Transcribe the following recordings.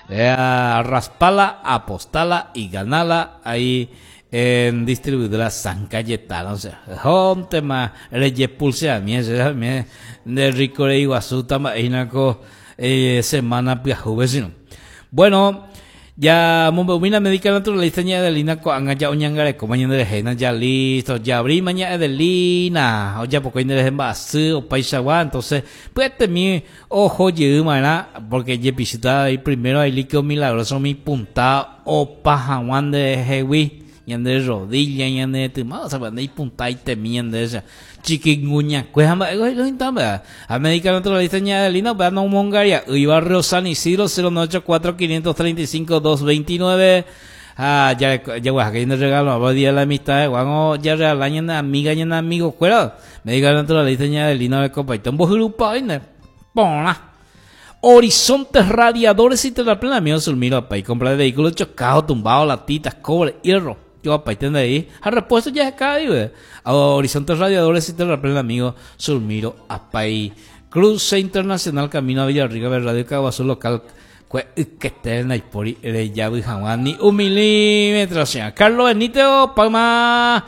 Raspala, apostala y ganala ahí en distribuidora San Cayetano. O sea, es un tema de pulse a mí, de rico de Iguazú, tamainaco, semana piajuvecino. Bueno, ya Mumbumina Médica Naturalista ña de Lina ko anga ya uñangare ko mañana de Jena ya listo, ya abrí mañana de Lina, o ya poco de Embasú o Paisagua, entonces pues mi ojo mana porque ya visita ahí primero hay líquido milagroso mi punta o pajawan de Hewi, y de rodilla y de timado, o sea, cuando hay punta y temían de esa chiquinguña, pues a Médica Naturalista ña de Lina, vean un mongaria, Ibarrio San Isidro 094 535 229. Ya guaja que no regalo a día de la amistad, guango ya regalañan amiga y amigo fuera. Médica Naturalista ña de Lina de Copaitón, vos grupo ahí, pona. Horizontes Radiadores y Terraplanos, Sulmiro, para comprar vehículos chocados, tumbados, latitas, cobre, hierro. Yo para entender ahí, al repuesto ya acá, Horizontes Radiadores y Terraplanos, Sulmiro, Apay, Cruce Internacional, Camino a Villarrica, Radio Caguazú Local, que esté en Naipori, Ereyabu, Jamán, ni un milímetro, o sea, Carlos Benítez o Palma,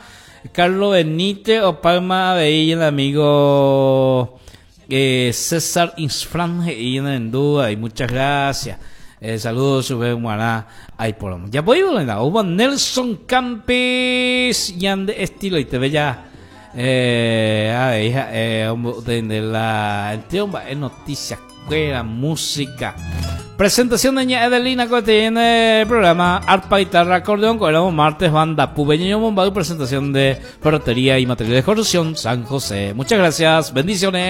veía el amigo César Insfran y en duda y muchas gracias. Saludos sube Guaná ahí por ya voy a hubo Nelson Campes y de estilo y te ve ya de la el tío en noticias fuera música presentación de ña Edelina que tiene el programa arpa guitarra acordeón con martes banda pubeño bombado presentación de ferretería y materiales de construcción San José. Muchas gracias, bendiciones.